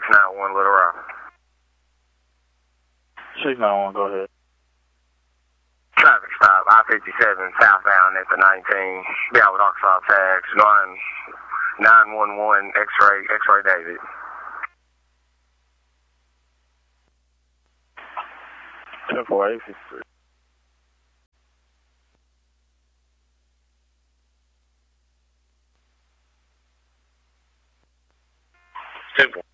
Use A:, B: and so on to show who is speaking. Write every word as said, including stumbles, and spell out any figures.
A: six nine one Little Rock.
B: six nine one, go ahead.
A: Traffic stop, I fifty-seven, southbound at the nineteen. Yeah, with Arkansas tags, nine one one, X-ray, X-ray David.
B: ten four eight six three. Simple.